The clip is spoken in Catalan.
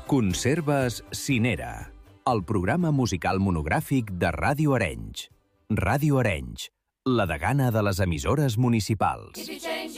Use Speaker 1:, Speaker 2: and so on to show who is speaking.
Speaker 1: Conserves Cinera, el programa musical monogràfic de Ràdio Arenys. Ràdio Arenys, la degana de les emissores municipals.